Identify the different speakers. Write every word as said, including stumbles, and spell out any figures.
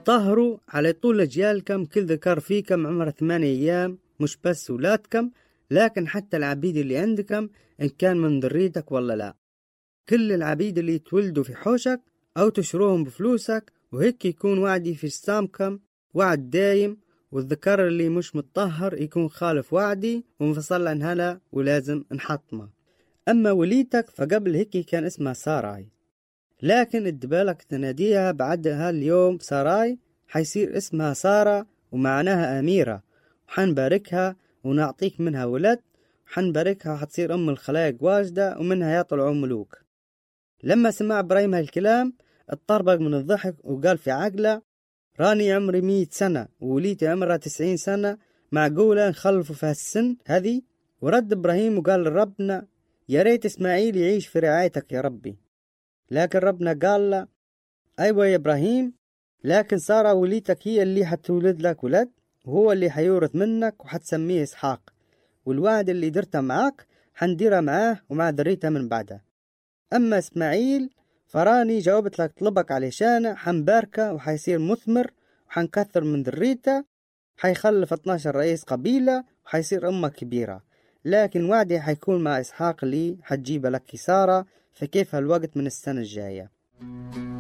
Speaker 1: طهروا على طول أجيالكم كل ذكر فيكم عمره ثمانية أيام، مش بس ولادكم لكن حتى العبيد اللي عندكم إن كان من ذريتك ولا لا. كل العبيد اللي يتولدوا في حوشك أو تشروهم بفلوسك، وهيك يكون وعدي في سامكم وعد دايم. والذكر اللي مش متطهر يكون خالف وعدي ومفصل عن هلا ولازم نحطمه. أما وليتك فقبل هيك كان اسمها ساراي، لكن ادبالك تناديها بعدها اليوم ساراي حيصير اسمها سارة ومعناها أميرة، وحنباركها ونعطيك منها ولد، وحنباركها وحتصير أم الخلايق واجدة ومنها يطلعوا ملوك. لما سمع إبراهيم هالكلام اتطربق من الضحك وقال في عقله راني عمري مية سنة ووليتي عمرها تسعين سنة، معقولة نخلفوا في هالسن هذه؟ ورد إبراهيم وقال لربنا يا ريت إسماعيل يعيش في رعايتك يا ربي. لكن ربنا قال له أيوة يا إبراهيم، لكن سارة وليتك هي اللي حتولد لك ولد، وهو اللي حيورث منك وحتسميه إسحاق، والوعد اللي درته معاك حنديره معاه ومع ذريته من بعده. أما إسماعيل فراني جاوبت لك طلبك علشانه، حنباركه وحيصير مثمر وحنكثر من ذريته، حيخلف اثناشر رئيس قبيلة وحيصير أمة كبيرة. لكن وعدي حيكون مع إسحاق اللي حتجيب لك سارة، فكيف هالوقت من السنة الجاية.